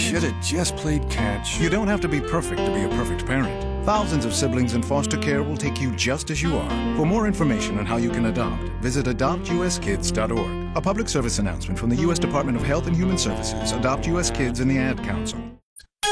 should have just played catch. You don't have to be perfect to be a perfect parent. Thousands of siblings in foster care will take you just as you are. For more information on how you can adopt, visit adoptuskids.org. A public service announcement from the U.S. Department of Health and Human Services, Adopt U.S. Kids, and the Ad Council.